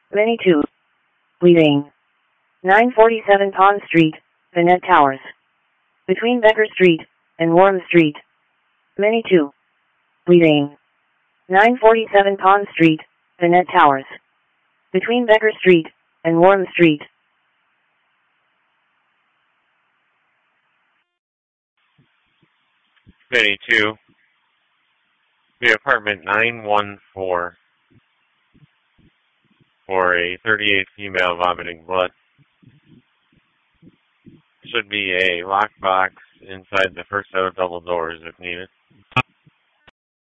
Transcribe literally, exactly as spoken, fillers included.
Many two. Bleeding. nine forty-seven Pond Street, Annette Towers. Between Becker Street and Warren Street. Many two. Bleeding. nine forty-seven Pond Street, Annette Towers. Between Becker Street and Warren Street. Many two. The apartment nine one four. For a thirty-eight female vomiting blood. Should be a lockbox inside the first set of double doors if needed.